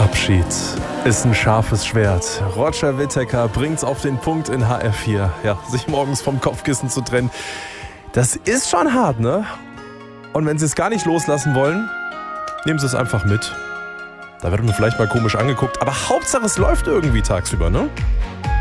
Abschied ist ein scharfes Schwert. Roger Whittaker bringt's auf den Punkt in HR4. Ja, sich morgens vom Kopfkissen zu trennen, das ist schon hart, ne? Und wenn Sie es gar nicht loslassen wollen, nehmen Sie es einfach mit. Da wird man vielleicht mal komisch angeguckt, aber Hauptsache es läuft irgendwie tagsüber, ne?